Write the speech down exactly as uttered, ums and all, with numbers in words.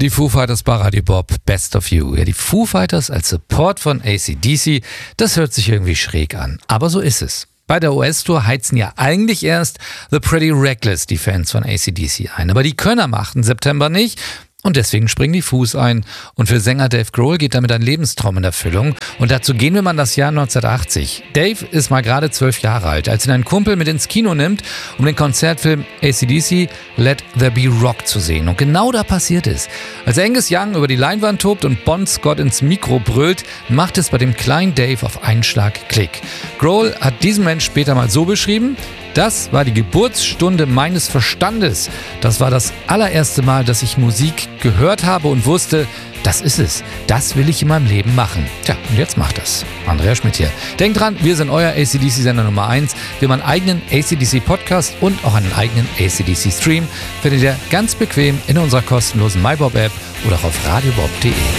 Die Foo Fighters bei Radio Bob, Best of You. Ja, die Foo Fighters als Support von A C D C, das hört sich irgendwie schräg an. Aber so ist es. Bei der U S-Tour heizen ja eigentlich erst The Pretty Reckless die Fans von A C D C ein. Aber die können am achten September nicht. Und deswegen springen die Foos ein. Und für Sänger Dave Grohl geht damit ein Lebenstraum in Erfüllung. Und dazu gehen wir mal in das Jahr neunzehnhundertachtzig. Dave ist mal gerade zwölf Jahre alt, als ihn ein Kumpel mit ins Kino nimmt, um den Konzertfilm A C D C Let There Be Rock zu sehen. Und genau da passiert es. Als Angus Young über die Leinwand tobt und Bon Scott ins Mikro brüllt, macht es bei dem kleinen Dave auf einen Schlag Klick. Grohl hat diesen Mensch später mal so beschrieben: Das war die Geburtsstunde meines Verstandes. Das war das allererste Mal, dass ich Musik gehört habe und wusste, das ist es. Das will ich in meinem Leben machen. Tja, und jetzt macht das. Andreas Schmidt hier. Denkt dran, wir sind euer A C D C-Sender Nummer eins. Wir haben einen eigenen A C D C-Podcast und auch einen eigenen A C D C-Stream. Findet ihr ganz bequem in unserer kostenlosen MyBob-App oder auch auf radiobob punkt de.